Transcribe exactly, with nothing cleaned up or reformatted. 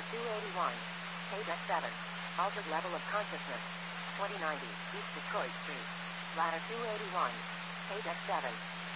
two eighty-one. Page seven. Altered level of consciousness. twenty ninety, East Detroit Street. Ladder two eighty-one. Page seven.